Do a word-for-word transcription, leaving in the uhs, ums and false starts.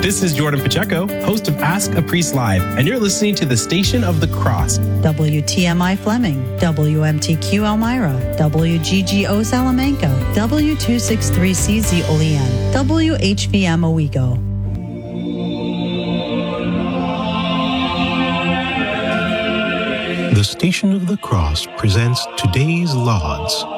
This is Jordan Pacheco, host of Ask a Priest Live, and you're listening to the Station of the Cross. W T M I Fleming, W M T Q Elmira, W G G O Salamanca, W two sixty-three C Z Olean, W H V M Owego. The Station of the Cross presents today's Lauds.